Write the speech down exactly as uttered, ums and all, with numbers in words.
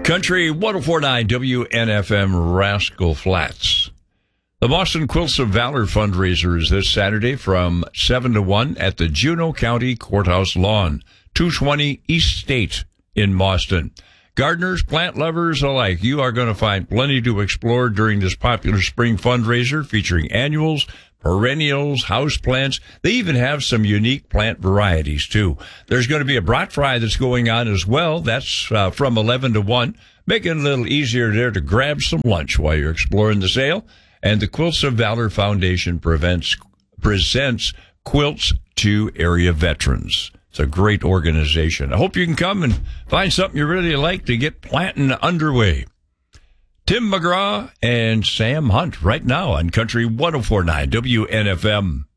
Country one oh four point nine W N F M Rascal Flats. The Boston Quilts of Valor fundraiser is this Saturday from seven to one at the Juneau County Courthouse Lawn, two twenty East State in Boston. Gardeners, plant lovers alike, you are going to find plenty to explore during this popular spring fundraiser featuring annuals, perennials, house plants. They even have some unique plant varieties, too. There's going to be a brat fry that's going on as well. That's uh, from eleven to one. Make it a little easier there to grab some lunch while you're exploring the sale. And the Quilts of Valor Foundation prevents, presents quilts to area veterans. It's a great organization. I hope you can come and find something you really like to get planting underway. Tim McGraw and Sam Hunt right now on Country one oh four point nine W N F M.